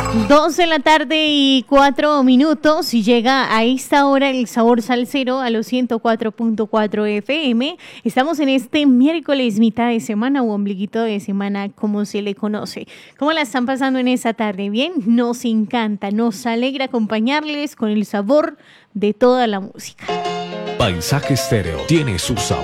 2:04 y llega a esta hora el sabor salsero a los 104.4 FM. Estamos en este miércoles, mitad de semana o ombliguito de semana, como se le conoce. ¿Cómo la están pasando en esa tarde? Bien, nos encanta, nos alegra acompañarles con el sabor de toda la música. Paisaje Estéreo tiene su sabor.